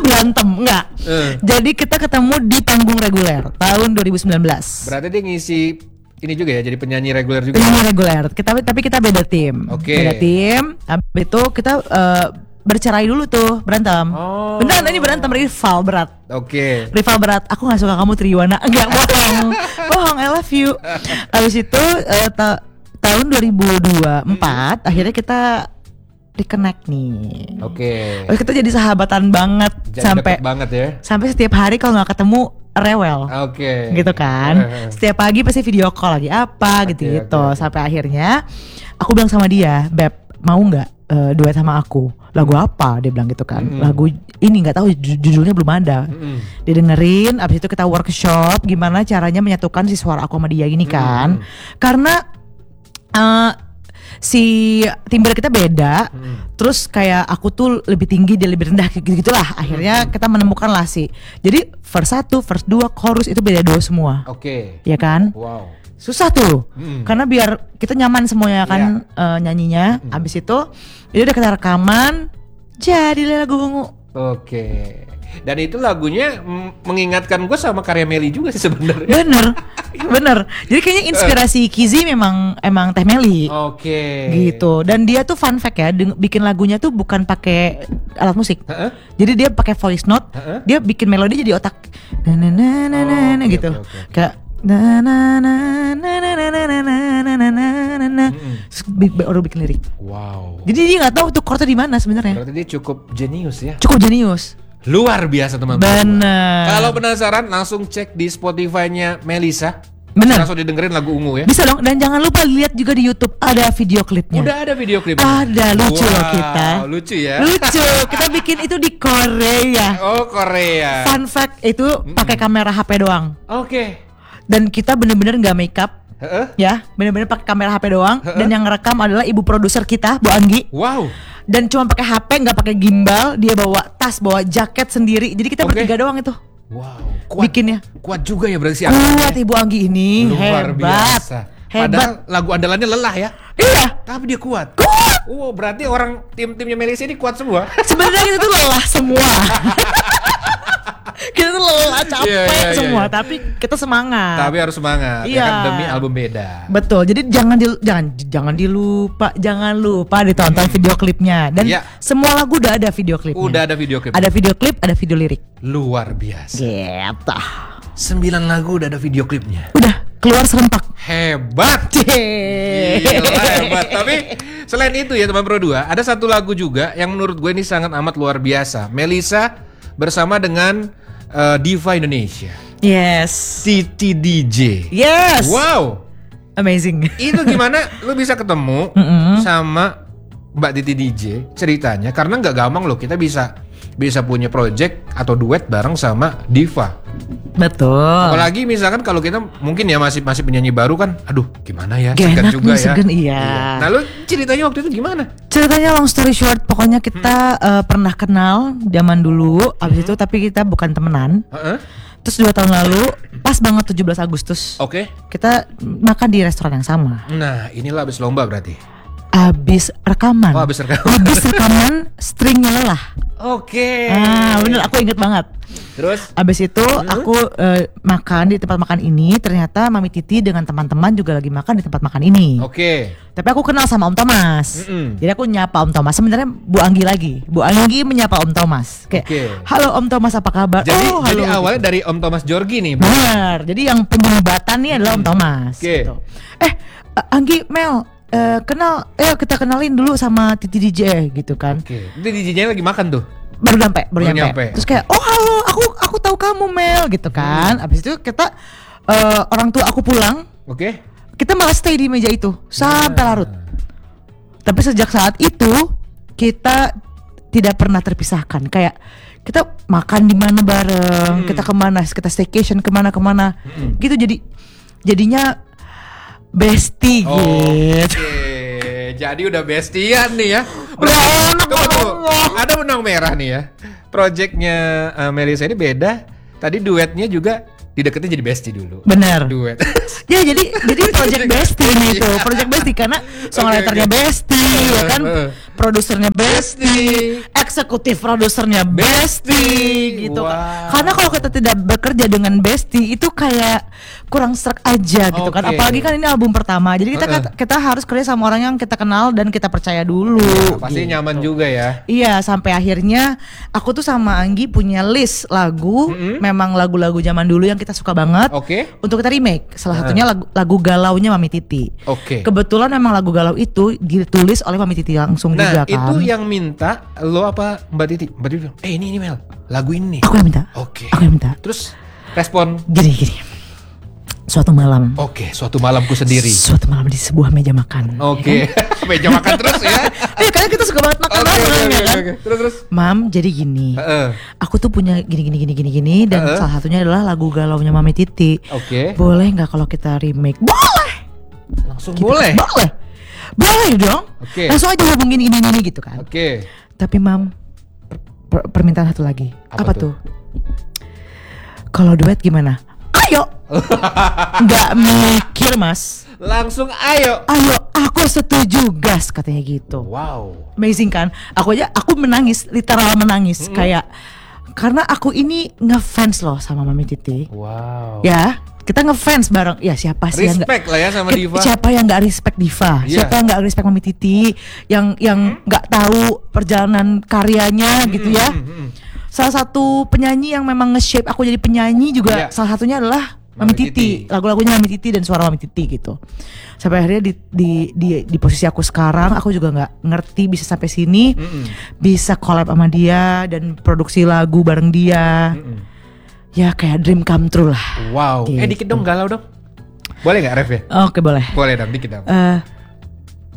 berantem, enggak. Jadi kita ketemu di panggung reguler tahun 2019. Berarti dia ngisi ini juga ya, jadi penyanyi reguler juga. Penyanyi reguler. Tapi kita beda tim. Oke. Beda tim. Habis itu kita bercerai dulu tuh, berantem. Oh. Beneran ini berantem rival berat. Oke. Rival berat. Aku nggak suka kamu Triwana. Enggak, bohong. I love you. Habis itu tahun 2024 akhirnya kita reconnect nih. Oke. Kita jadi sahabatan banget. Jadi deket banget ya. Sampai setiap hari kalau nggak ketemu rewel. Oke. Gitu kan. Setiap pagi pasti video call lagi apa gitu. Oke. Sampai akhirnya aku bilang sama dia, "Beb, mau nggak duet sama aku?" Lagu apa? Dia bilang gitu kan. Lagu ini nggak tahu judulnya belum ada. Dia dengerin, abis itu kita workshop gimana caranya menyatukan si suara aku sama dia ini kan. Karena si timbre kita beda, terus kayak aku tuh lebih tinggi, dia lebih rendah gitulah. Akhirnya kita menemukan lah sih. Jadi verse 1, verse 2, chorus itu beda dua semua. Oke. Ya kan? Wow. Susah tuh, karena biar kita nyaman semuanya kan nyanyinya. Abis itu, udah kita rekaman, jadilah lagu Ungu. Oke. Dan itu lagunya mengingatkan gue sama karya Melly juga sih sebenarnya. Bener. Jadi kayaknya inspirasi Kizzy emang Teh Melly. Oke. Gitu. Dan dia tuh fun fact ya, bikin lagunya tuh bukan pakai alat musik. Jadi dia pakai voice note. Dia bikin melodi jadi otak. Na gitu. Kayak baru bikin lirik. Wow. Jadi dia nggak tahu tuh chordnya di mana sebenarnya. Berarti dia cukup jenius ya. Cukup jenius. Luar biasa teman-teman. Bener. Kalau penasaran langsung cek di Spotify-nya Melisa. Bener. Langsung didengerin lagu Ungu ya. Bisa dong. Dan jangan lupa lihat juga di YouTube ada video klipnya. Udah ada video klipnya. Ada, lucu loh kita. Lucu ya. Lucu. Kita bikin itu di Korea. Oh, Korea. Fun fact itu pakai kamera HP doang. Oke. Dan kita bener-bener nggak make up. Ya, bener-bener pakai kamera HP doang. Dan yang ngerekam adalah ibu produser kita, Bu Anggi. Wow. Dan cuma pakai HP, nggak pakai gimbal. Dia bawa tas, bawa jaket sendiri. Jadi kita bertiga doang itu. Wow. Kuat, bikinnya. Kuat juga ya berarti si Kuat Ibu Anggi ini. Luar hebat. biasa. Hebat. Padahal lagu andalannya lelah ya. Iya. Tapi dia kuat. Kuat. Berarti orang tim-timnya Melisa ini kuat semua. Sebenarnya kita tuh lelah semua. Kita tuh lelah capek semua, tapi kita semangat. Tapi harus semangat, ya kan, demi album beda. Betul. Jadi jangan lupa ditonton video klipnya. Dan semua lagu udah ada video klipnya. Udah ada video klip. Ada video klip, ada video lirik. Luar biasa. Gitu. 9 lagu udah ada video klipnya. Udah keluar serempak. Hebat. Gila, hebat. Tapi selain itu ya teman Pro 2, ada satu lagu juga yang menurut gue ini sangat amat luar biasa. Melisa bersama dengan Diva Indonesia. Yes. Titi DJ. Yes. Wow. Amazing. Itu gimana lu bisa ketemu sama Mbak Titi DJ ceritanya? Karena nggak gampang loh kita bisa punya project atau duet bareng sama Diva. Betul. Apalagi misalkan kalau kita mungkin ya masih penyanyi baru kan, aduh gimana ya? Segan juga ya. Iya. Nah lu ceritanya waktu itu gimana? Ceritanya long story short, pokoknya kita pernah kenal zaman dulu, abis itu tapi kita bukan temenan. Terus 2 tahun lalu, pas banget 17 Agustus. Oke. Kita makan di restoran yang sama. Nah inilah abis lomba berarti. Abis rekaman. Oh abis rekaman. Abis rekaman, stringnya lelah. Oke. Bener, aku inget banget. Terus? Abis itu aku makan di tempat makan ini. Ternyata Mami Titi dengan teman-teman juga lagi makan di tempat makan ini. Oke. Tapi aku kenal sama Om Thomas. Jadi aku nyapa Om Thomas. Sebenarnya Bu Anggi lagi. Bu Anggi menyapa Om Thomas. Kayak, halo Om Thomas, apa kabar? Jadi, halo. Jadi awalnya dari Om Thomas Jorgi nih. Benar. Jadi yang penyambatan nih adalah Om Thomas. Gitu. Anggi, Mel, kita kenalin dulu sama Titi DJ gitu kan. Titi DJ-nya lagi makan tuh. Baru nyampe. Terus kayak, oh halo, aku tahu kamu Mel gitu kan. Abis itu kita orang tua aku pulang. Kita malah stay di meja itu sampai larut. Tapi sejak saat itu kita tidak pernah terpisahkan. Kayak kita makan di mana bareng, kita kemana, kita staycation kemana. Gitu jadinya bestie gitu. Jadi udah bestian nih ya. Tunggu. Ada benang merah nih ya. Projectnya Melisa ini beda. Tadi duetnya juga dideketin jadi bestie dulu. Bener. Duet. Ya jadi project bestie ini itu. Project bestie karena songwriternya bestie, ya kan. Produsernya bestie, eksekutif produsernya Besti gitu. Karena kalau kita tidak bekerja dengan Besti itu kayak kurang serak aja gitu kan. Apalagi kan ini album pertama. Jadi kita harus kerja sama orang yang kita kenal dan kita percaya dulu. Pasti gitu. Nyaman juga ya. Iya, sampai akhirnya aku tuh sama Anggi punya list lagu, memang lagu-lagu zaman dulu yang kita suka banget. Untuk kita remake. Salah satunya lagu galaunya Mami Titi. Kebetulan memang lagu galau itu ditulis oleh Mami Titi langsung juga kan. Nah, itu yang minta lo apa Mbak Titi? Mbak Titi bilang, ini Mel, lagu ini. Aku yang minta. Aku yang minta. Terus respon? Gini. Suatu malam. Suatu malamku sendiri. Suatu malam di sebuah meja makan. Ya kan? Meja makan terus ya. Karena kita suka banget makan kan. Terus. Mam, jadi gini. Aku tuh punya gini dan salah satunya adalah lagu galaunya Mami Titi. Boleh nggak kalau kita remake? Boleh. Langsung boleh. Boleh dong. Langsung aja hubungin ini gitu kan. Tapi Mam, permintaan satu lagi. Apa tuh? Kalau duet gimana? Ayo. Nggak mikir Mas, langsung ayo, aku setuju gas katanya gitu. Wow, amazing kan? Aku menangis, literal menangis. Kayak karena aku ini ngefans loh sama Mami Titi. Wow. Ya, kita ngefans bareng. Ya siapa sih yang respect lah ya sama Diva. Siapa yang nggak respect Diva? Siapa yang nggak respect Mami Titi? Yang nggak tahu perjalanan karyanya gitu ya. Salah satu penyanyi yang memang nge-shape aku jadi penyanyi juga salah satunya adalah Mami Titi. Lagu-lagunya Mami Titi dan suara Mami Titi gitu. Sampai akhirnya di posisi aku sekarang, aku juga nggak ngerti bisa sampai sini, bisa collab sama dia dan produksi lagu bareng dia. Ya kayak dream come true lah. Wow. Gitu. Dikit dong galau dong. Boleh nggak ref ya? Oke boleh. Boleh dong dikit dong.